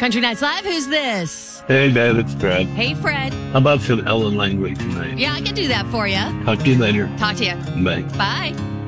Country Nights Live, who's this? Hey, Dad, it's Fred. Hey, Fred. How about some Ellen Langley tonight? Yeah, I can do that for you. Talk to you later. Talk to you. Bye. Bye.